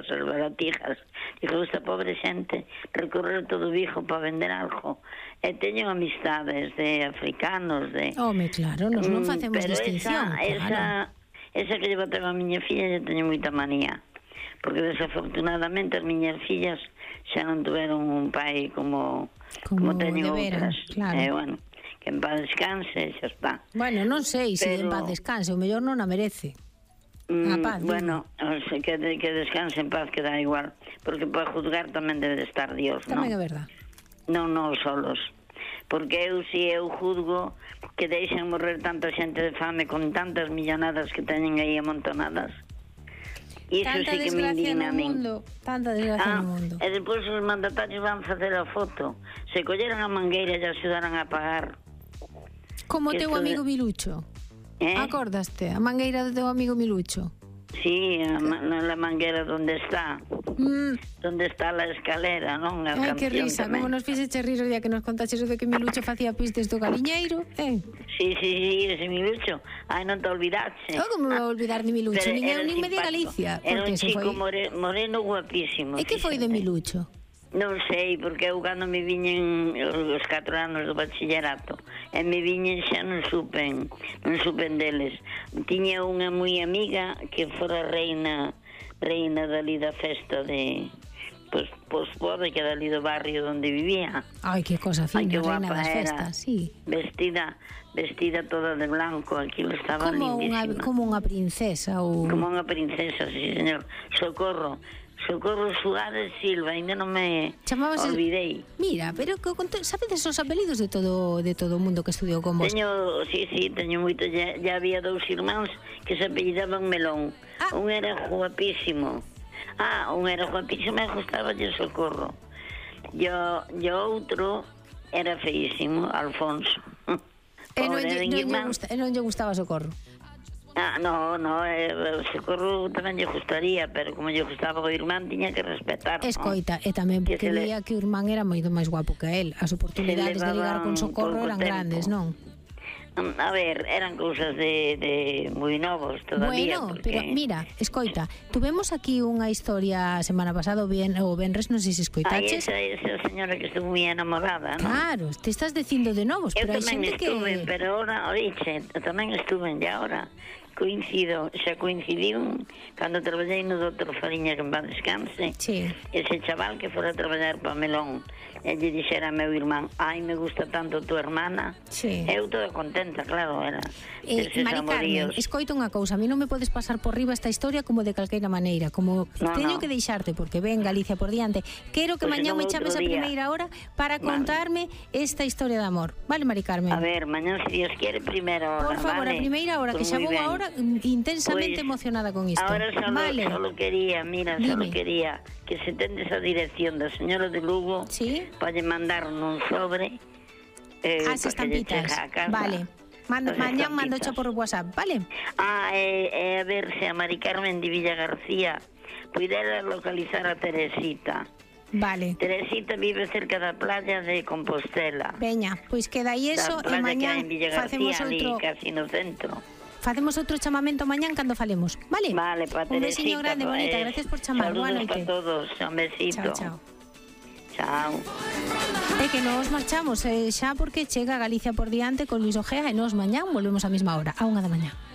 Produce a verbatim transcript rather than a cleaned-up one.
as baratijas. Digo, esta pobre xente recorrer todo o Vigo para vender algo. E teño amistades de africanos, de... Home, claro, nos non facemos pero distinción, esa, esa, claro. esa que llevo a miña filla, eu teño moita manía. Porque desafortunadamente as miñas fillas xa non tuveron un pai como, como, como teñen outras. Claro. E, bueno, que en paz descanse, xa está. Bueno, non sei se Pero... en paz descanse, o mellor non a merece. Mm, a paz, bueno, o sea, que, que descanse en paz, que da igual. Porque para juzgar tamén debe de estar Dios, non? Tamén é verdad. Non, non solos. Porque eu, si eu juzgo que deixen morrer tanta xente de fame con tantas millonadas que teñen aí amontonadas. Iso tanta sí que me indigna a min. Mundo, tanta desgracia ah, no mundo. E depois os mandatarios van facer a foto. Se colleran a mangueira e axudaran a pagar. Como que teu esto... amigo Milucho. Eh? Acordaste? A mangueira do teu amigo Milucho. Sí, a, na la manguera donde está. Mm. Donde está la escalera, non? A Ai, que risa, tamén. como nos fixeche rir o día que nos contaches o de que Milucho facía pistes do galiñeiro, eh? Sí, sí, sí, ese Milucho. Ai, non te olvidaxe. Oh, como me vou olvidar de Milucho? Pero Nin eu era nin media simpático. Galicia. Era un chico foi... more, moreno guapísimo. E que foi de Milucho? Non sei, porque eu cando me viñen os catro anos do bachillerato e me viñen xa non supen non supen deles. Tiña unha moi amiga que fora reina reina dali da festa de pois, pois pode que dali do barrio onde vivía. Ai, que cosa fina, Ai, que reina das guapa festas, era. sí. Vestida vestida toda de blanco, aquilo estaba como lindísima. Unha, como unha princesa ou... Como unha princesa, sí, señor. Socorro. Socorro Suárez Silva, ainda non me Chamábase... olvidei. Mira, pero que conte... sabedes os apelidos de todo de todo o mundo que estudiou con vos? Teño, sí, sí, teño moito, ya, ya había dous irmáns que se apellidaban Melón. Ah. Un era guapísimo. Ah, un era guapísimo e gustaba de Socorro. Yo, yo outro era feísimo, Alfonso. E non, lle, non, lle gusta, e non lle gustaba Socorro. Ah, no, no, eh, Socorro tamén lle gustaría, pero como lle gustaba o irmán, tiña que respetar. Escoita, ¿no? E tamén porque veía le... que o irmán era moito máis guapo que él. As oportunidades de ligar con Socorro eran tempo. Grandes, non? A ver, eran cousas de, de moi novos todavía. Bueno, porque... pero mira, escoita, tuvemos aquí unha historia a semana pasada, o bien, o venres, non sei se escoitaches. Ai, esa, esa señora que estuvo moi enamorada, non? Claro, te estás dicindo de novos, eu pero hai xente que... Eu tamén estuve, pero ahora, oiche, tamén estuve, ya ahora coincido, xa coincidín cando traballei no doutor Fariña, que en paz descanse. Sí. Ese chaval que fora a traballar para Melón e lle dixera a meu irmán, ai, me gusta tanto tu hermana. Sí. Eu toda contenta, claro, era. Eh, Mari Carmen, escoito unha cousa, a mí non me podes pasar por riba esta historia como de calqueira maneira, como no, teño no. que deixarte porque ven Galicia por diante. Quero que pues mañá me chames a primeira hora para vale. contarme esta historia de amor. Vale, Mari Carmen? A ver, mañá, se Dios quiere, primeira hora. Por favor, vale. a primeira hora, pues que xa vou agora intensamente pues, emocionada con isto. Ahora solo, vale. solo quería, mira, Dime. solo quería que se tendes a dirección da señora de Lugo, ¿sí? para mandar un sobre eh, as estampitas. Vale. Mando, mañá mando cho por WhatsApp, vale? Ah, eh, eh, a ver se a Mari Carmen de Villa García puidera localizar a Teresita. Vale. Teresita vive cerca da playa de Compostela. Veña, pois queda aí eso e mañá facemos outro casi no centro. Facemos outro chamamento mañán cando falemos, vale? Vale, pa Teresita. Un besiño grande, pues, bonita, gracias por chamar. Boa noite. Saludos para todos, un besito. Chao, chao. Chao. É que nos marchamos eh, xa porque chega Galicia por diante con Luis Ojea e nos mañán volvemos á mesma hora, a unha da mañá.